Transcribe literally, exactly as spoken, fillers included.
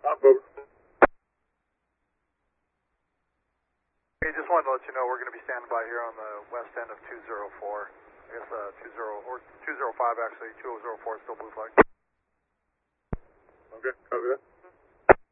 over. Hey, just wanted to let you know we're going to be standing by here on the west end of two zero four. I guess uh, two zero or two zero five actually. two zero four is still blue flag. Okay, copy that.